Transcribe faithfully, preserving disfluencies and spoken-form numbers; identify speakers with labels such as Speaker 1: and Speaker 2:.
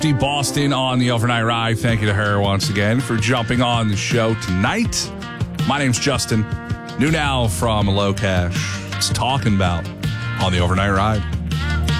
Speaker 1: Steve Boston on the Overnight Ride. Thank you to her once again for jumping on the show tonight. My name's Justin. New now from Low Cash. It's Talking About on the Overnight Ride.